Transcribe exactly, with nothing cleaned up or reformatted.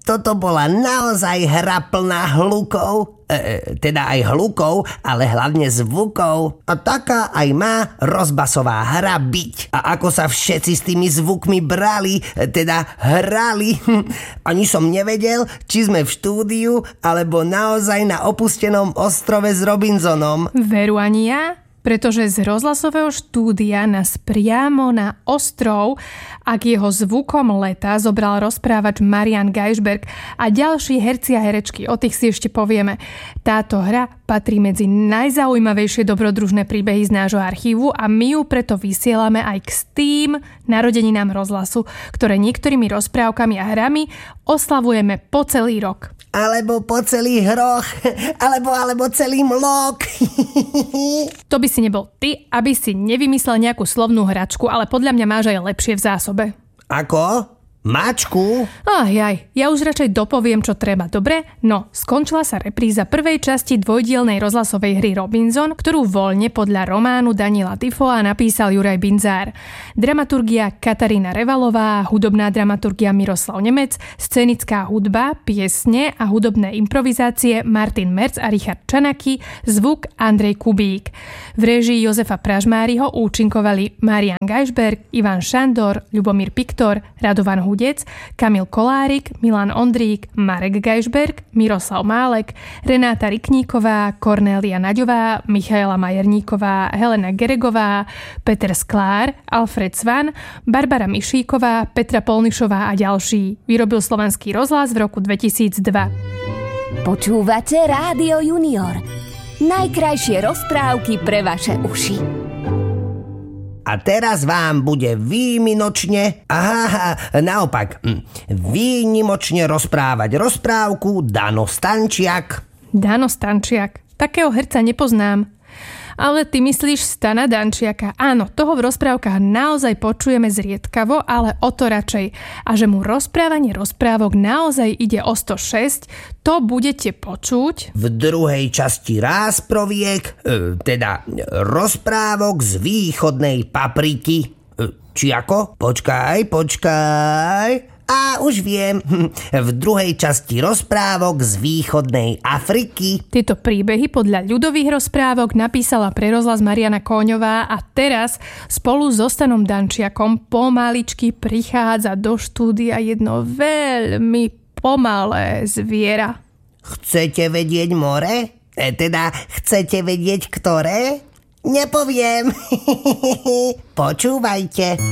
Toto bola naozaj hra plná hlukov, e, teda aj hlukov, ale hlavne zvukov. A taká aj má rozbasová hra byť. A ako sa všetci s tými zvukmi brali, teda hrali, ani som nevedel, či sme v štúdiu, alebo naozaj na opustenom ostrove s Robinsonom. Veru ani ja? Pretože z rozhlasového štúdia nás priamo na ostrov a k jeho zvukom leta zobral rozprávač Marian Gajšberg a ďalší herci a herečky, o tých si ešte povieme. Táto hra patrí medzi najzaujímavejšie dobrodružné príbehy z nášho archívu a my ju preto vysielame aj k tým narodeninám rozhlasu, ktoré niektorými rozprávkami a hrami oslavujeme po celý rok. Alebo po celý hroch, alebo, alebo celý mlok. To by si nebol ty, aby si nevymyslel nejakú slovnú hračku, ale podľa mňa máš aj lepšie v zásobe. Ako? Mačku? Ach jaj, ja už radšej dopoviem, čo treba, dobre? No, skončila sa repríza prvej časti dvojdielnej rozhlasovej hry Robinson, ktorú voľne podľa románu Daniela Defoea napísal Juraj Binzár. Dramaturgia Katarína Revalová, hudobná dramaturgia Miroslav Nemec, scenická hudba, piesne a hudobné improvizácie Martin Merc a Richard Čanaky, zvuk Andrej Kubík. V réžii Jozefa Pražmáriho účinkovali Marian Gajšberg, Ivan Šandor, Ľubomír Piktor, Radovan Hudec, Kamil Kolárik, Milan Ondrík, Marek Gajšberg, Miroslav Málek, Renáta Rikníková, Kornélia Naďová, Michaela Majerníková, Helena Geregová, Peter Sklár, Alfred Svan, Barbara Mišíková, Petra Polnišová a ďalší. Vyrobil Slovenský rozhlas v roku dvetisícdva. Počúvate Rádio Junior. Najkrajšie rozprávky pre vaše uši. A teraz vám bude výnimočne, aha, naopak, výnimočne rozprávať rozprávku Dano Stančiak. Dano Stančiak, takého herca nepoznám. Ale ty myslíš Stana Dančiaka. Áno, toho v rozprávkach naozaj počujeme zriedkavo, ale o to radšej. A že mu rozprávanie rozprávok naozaj ide o sto šesť, to budete počuť v druhej časti Rásproviek, teda rozprávok z východnej papriky. Či ako? Počkaj, počkaj... A už viem, v druhej časti rozprávok z východnej Afriky. Tieto príbehy podľa ľudových rozprávok napísala pre rozhlas Mariana Kóňová a teraz spolu so Stanom Dančiakom pomaličky prichádza do štúdia jedno veľmi pomalé zviera. Chcete vedieť more? E, teda chcete vedieť ktoré? Nepoviem. Počúvajte.